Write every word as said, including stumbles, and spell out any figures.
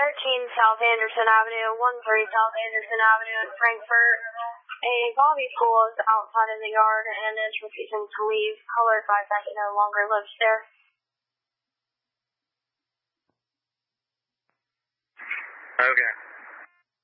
thirteen South Anderson Avenue, one three South Anderson Avenue in Frankfort. A Bobby Pool is outside of the yard and is refusing to leave. Caller advised that he no longer lives there. Okay.